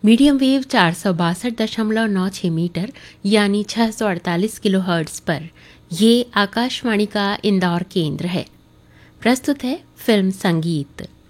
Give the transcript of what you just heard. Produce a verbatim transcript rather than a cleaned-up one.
Medium wave चार सौ बासठ दशमलव नौ छः मीटर यानी छह सौ अड़तालीस किलो हर्ट्ज पर ये आकाशवाणी का इंदौर केंद्र है। प्रस्तुत है फिल्म संगीत।